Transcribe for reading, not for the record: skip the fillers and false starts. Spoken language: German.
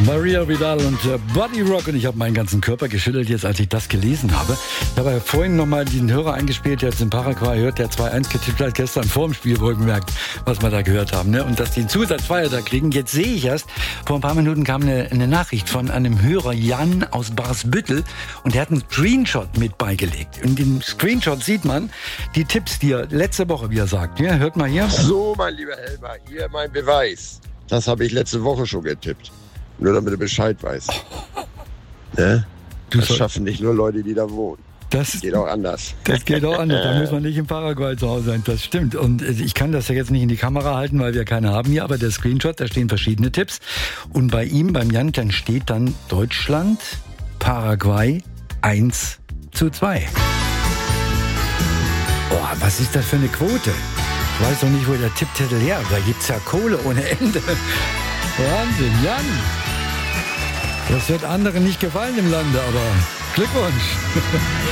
Maria Vidal und Body Rock, und ich habe meinen ganzen Körper geschüttelt jetzt, als ich das gelesen habe. Ich habe ja vorhin nochmal diesen Hörer eingespielt, der jetzt in Paraguay hört, der 2-1 getippt hat, gestern vor dem Spiel wohlgemerkt, was wir da gehört haben. Ne? Und dass die einen Zusatzfeier da kriegen, jetzt sehe ich erst, vor ein paar Minuten kam eine Nachricht von einem Hörer, Jan aus Barsbüttel, und der hat einen Screenshot mit beigelegt. In dem Screenshot sieht man die Tipps, die er letzte Woche, wie er sagt. Ja, hört mal hier. So, mein lieber Helmer, hier mein Beweis. Das habe ich letzte Woche schon getippt. Nur damit du Bescheid weißt. Ne? Das schaffen nicht nur Leute, die da wohnen. Das geht auch anders. Das geht auch anders. Da muss man nicht in Paraguay zu Hause sein. Das stimmt. Und ich kann das ja jetzt nicht in die Kamera halten, weil wir keine haben hier. Aber der Screenshot, da stehen verschiedene Tipps. Und bei ihm, beim Jan, dann steht dann Deutschland, Paraguay 1:2. Oh, was ist das für eine Quote? Ich weiß doch nicht, wo der Tippzettel her ist. Da gibt's ja Kohle ohne Ende. Wahnsinn, Jan. Das wird anderen nicht gefallen im Lande, aber Glückwunsch.